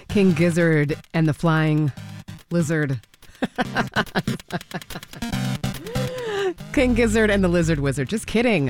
King Gizzard and the Flying Lizard. King Gizzard and the Lizard Wizard. Just kidding.